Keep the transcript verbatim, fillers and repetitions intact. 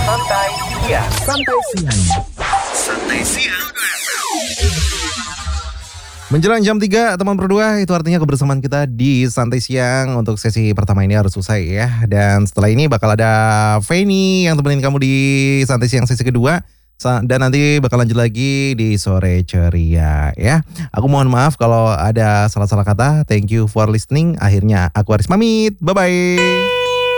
Santai Siang. Santai Siang. Santai Siang. Menjelang jam tiga teman berdua, itu artinya kebersamaan kita di Santai Siang untuk sesi pertama ini harus selesai ya. Dan setelah ini bakal ada Feni yang temenin kamu di Santai Siang sesi kedua. Dan nanti bakal lanjut lagi di Sore Ceria ya. Aku mohon maaf kalau ada salah-salah kata. Thank you for listening. Akhirnya aku harus pamit. Bye-bye.